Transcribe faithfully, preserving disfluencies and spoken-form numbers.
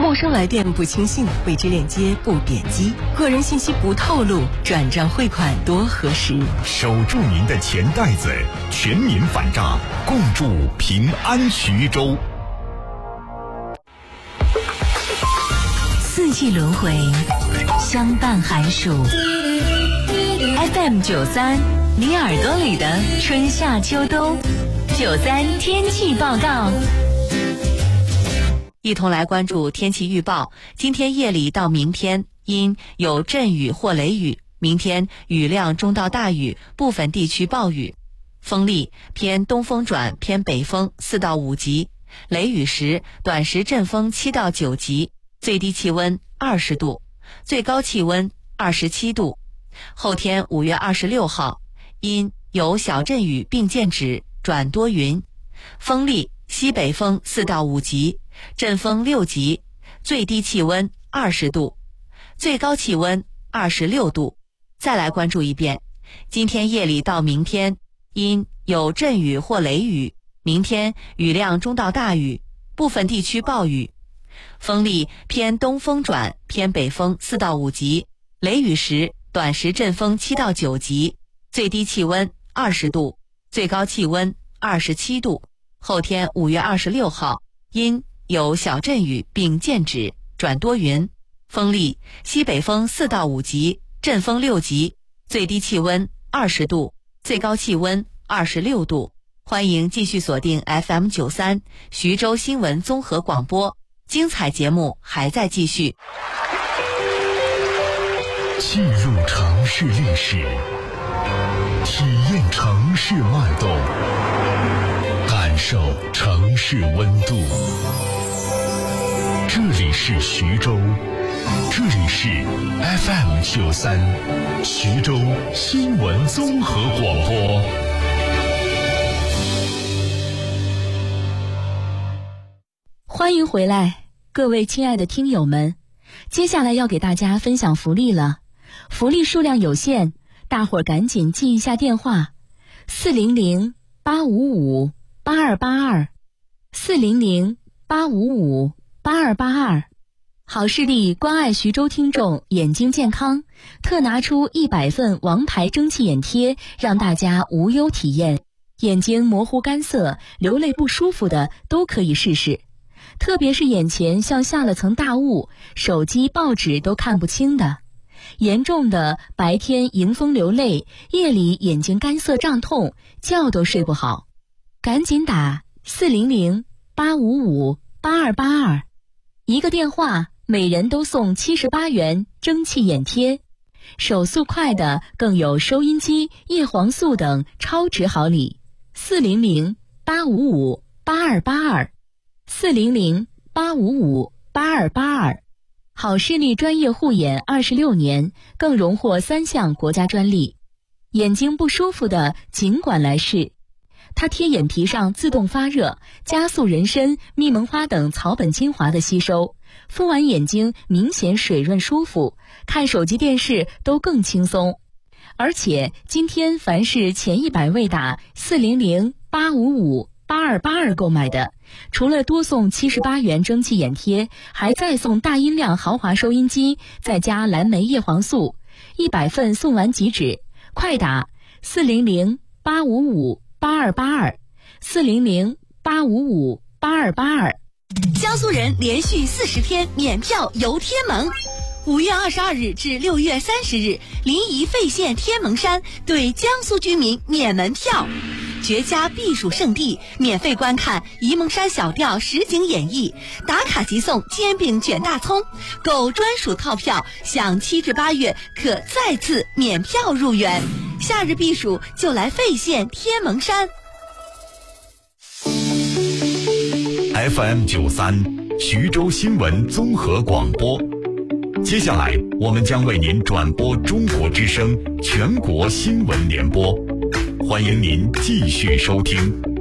陌生来电不轻信，未知链接不点击，个人信息不透露，转账汇款多核实。 守住您的钱袋子，全民反诈，共筑平安徐州。 四季轮回，相伴寒暑。F M 九三，你耳朵里的春夏秋冬。九三天气报告。一同来关注天气预报。今天夜里到明天阴，有阵雨或雷雨，明天雨量中到大雨，部分地区暴雨，风力偏东风转偏北风四到五级，雷雨时短时阵风七到九级，最低气温二十度，最高气温二十七度。后天五月二十六号阴，有小阵雨并见止转多云，风力西北风四到五级，阵风六级，最低气温二十度，最高气温二十六度。再来关注一遍，今天夜里到明天阴，有阵雨或雷雨，明天雨量中到大雨，部分地区暴雨，风力偏东风转偏北风四到五级，雷雨时短时阵风七到九级，最低气温二十度，最高气温二十七度。后天五月二十六号阴，有小阵雨并见止转多云，风力西北风四到五级，阵风六级，最低气温二十度，最高气温二十六度。欢迎继续锁定 F M 九三 徐州新闻综合广播，精彩节目还在继续。 记录城市历史，体验城市脉动，感受城市温度。这里是徐州，这里是 F M 九三 徐州新闻综合广播。 欢迎回来，各位亲爱的听友们，接下来要给大家分享福利了。福利数量有限，大伙儿赶紧记一下电话：四零零八五五八二八二，四零零八五五八二八二。好视力关爱徐州听众眼睛健康，特拿出一百份王牌蒸汽眼贴，让大家无忧体验。眼睛模糊干涩、流泪不舒服的都可以试试，特别是眼前像下了层大雾，手机、报纸都看不清的。严重的白天迎风流泪，夜里眼睛干涩胀痛，觉都睡不好，赶紧打四零零八五五八二八二，一个电话每人都送七十八元蒸汽眼贴，手速快的更有收音机、叶黄素等超值好礼。四零零八五五八二八二，四零零八五五八二八二。好视力专业护眼二十六年，更荣获三项国家专利。眼睛不舒服的尽管来试，它贴眼皮上自动发热，加速人参、蜜蒙花等草本精华的吸收，敷完眼睛明显水润舒服，看手机电视都更轻松。而且今天凡是前一百位打四零零八五五八二八二购买的，除了多送七十八元蒸汽眼贴，还再送大音量豪华收音机，再加蓝莓叶黄素，一百份送完即止。快打四零零八五五八二八二，四零零八五五八二八二。 江苏人连续四十天免票游天门。五月二十二日至六月三十日，临沂费县天门山对江苏居民免门票，绝佳避暑胜地，免费观看沂蒙山小调实景演绎，打卡即送煎饼卷大葱，购专属套票享七至八月可再次免票入园。夏日避暑就来费县天门山。 F M 九三 徐州新闻综合广播。接下来我们将为您转播中国之声全国新闻联播，欢迎您继续收听。